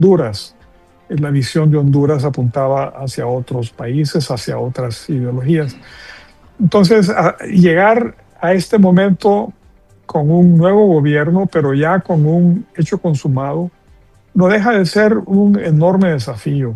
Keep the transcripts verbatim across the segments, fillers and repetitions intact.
Honduras. La visión de Honduras apuntaba hacia otros países, hacia otras ideologías. Entonces, a, llegar a este momento con un nuevo gobierno, pero ya con un hecho consumado, no deja de ser un enorme desafío.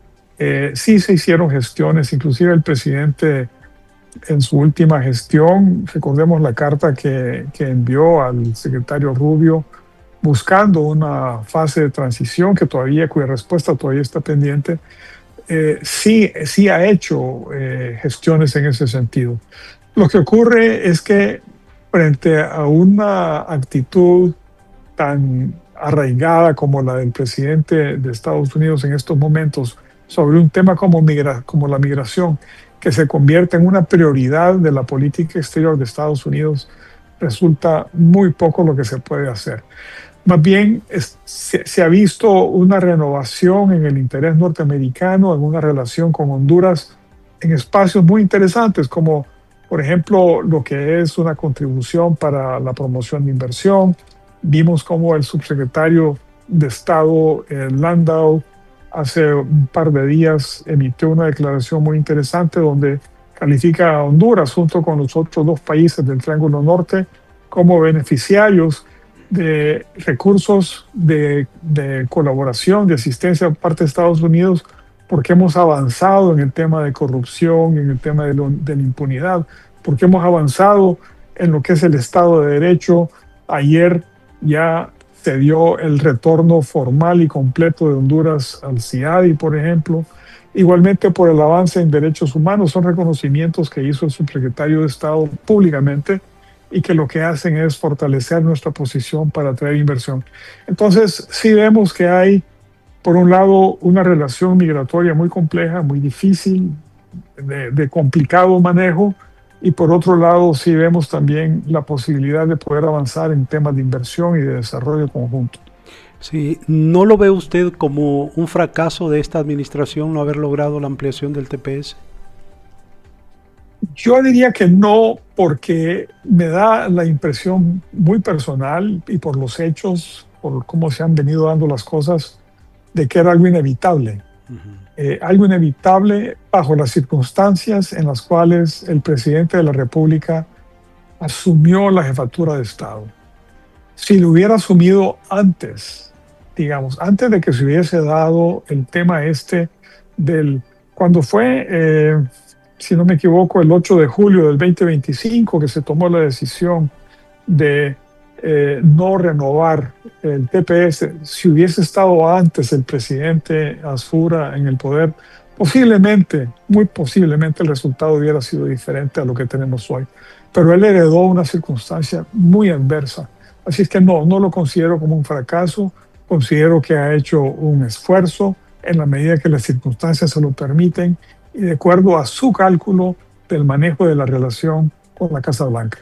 Eh, sí se hicieron gestiones, inclusive el presidente en su última gestión, recordemos la carta que, que envió al secretario Rubio buscando una fase de transición que todavía, cuya respuesta todavía está pendiente, eh, sí, sí ha hecho eh, gestiones en ese sentido. Lo que ocurre es que frente a una actitud tan arraigada como la del presidente de Estados Unidos en estos momentos sobre un tema como, migra como la migración, que se convierte en una prioridad de la política exterior de Estados Unidos, resulta muy poco lo que se puede hacer. Más bien, es, se, se ha visto una renovación en el interés norteamericano, en una relación con Honduras, en espacios muy interesantes, como por ejemplo lo que es una contribución para la promoción de inversión. Vimos cómo el subsecretario de Estado, eh, Landau, hace un par de días emitió una declaración muy interesante donde califica a Honduras junto con los otros dos países del Triángulo Norte como beneficiarios de recursos de, de colaboración, de asistencia por parte de Estados Unidos, porque hemos avanzado en el tema de corrupción, en el tema de, lo, de la impunidad, porque hemos avanzado en lo que es el Estado de Derecho. Ayer ya se dio el retorno formal y completo de Honduras al C I A D I, por ejemplo. Igualmente por el avance en derechos humanos, son reconocimientos que hizo el subsecretario de Estado públicamente y que lo que hacen es fortalecer nuestra posición para atraer inversión. Entonces, sí vemos que hay, por un lado, una relación migratoria muy compleja, muy difícil, de, de complicado manejo, y por otro lado, sí vemos también la posibilidad de poder avanzar en temas de inversión y de desarrollo conjunto. Sí, ¿no lo ve usted como un fracaso de esta administración no haber logrado la ampliación del T P S? Yo diría que no, porque me da la impresión muy personal y por los hechos, por cómo se han venido dando las cosas, de que era algo inevitable. Uh-huh. Eh, algo inevitable bajo las circunstancias en las cuales el presidente de la República asumió la jefatura de Estado. Si lo hubiera asumido antes, digamos, antes de que se hubiese dado el tema este del, cuando fue, eh, si no me equivoco, el ocho de julio del veinte veinticinco, que se tomó la decisión de eh, no renovar el T P S, si hubiese estado antes el presidente Asfura en el poder, posiblemente, muy posiblemente el resultado hubiera sido diferente a lo que tenemos hoy. Pero él heredó una circunstancia muy adversa. Así es que no, no lo considero como un fracaso, considero que ha hecho un esfuerzo en la medida que las circunstancias se lo permiten y de acuerdo a su cálculo del manejo de la relación con la Casa Blanca.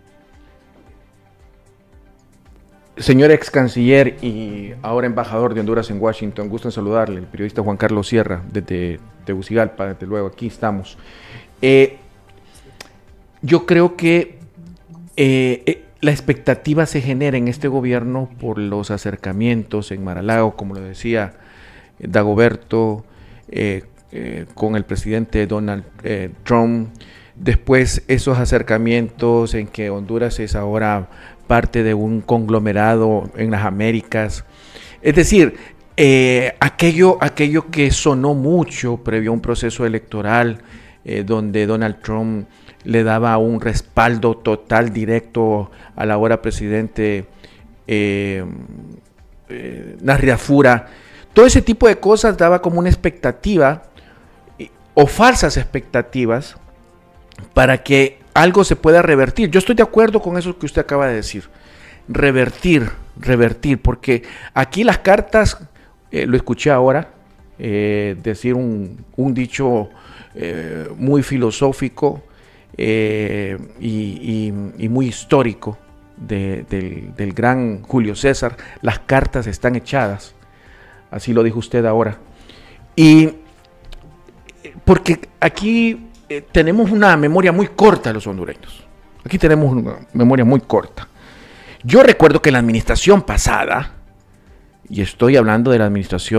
Señor ex canciller y ahora embajador de Honduras en Washington, gusto en saludarle, el periodista Juan Carlos Sierra desde Tegucigalpa, desde luego aquí estamos. Eh, yo creo que eh, eh, la expectativa se genera en este gobierno por los acercamientos en Mar-a-Lago, como lo decía Dagoberto, eh, eh, con el presidente Donald eh, Trump. Después esos acercamientos en que Honduras es ahora parte de un conglomerado en las Américas. Es decir, eh, aquello, aquello que sonó mucho previo a un proceso electoral eh, donde Donald Trump le daba un respaldo total directo al ahora presidente eh, eh, Narriafura. Todo ese tipo de cosas daba como una expectativa eh, o falsas expectativas para que algo se pueda revertir. Yo estoy de acuerdo con eso que usted acaba de decir. Revertir, revertir, porque aquí las cartas, eh, lo escuché ahora, eh, decir un, un dicho eh, muy filosófico eh, y, y, y muy histórico de, del, del gran Julio César. Las cartas están echadas, así lo dijo usted ahora. Y porque aquí eh, tenemos una memoria muy corta los hondureños. Aquí tenemos una memoria muy corta. Yo recuerdo que la administración pasada, y estoy hablando de la administración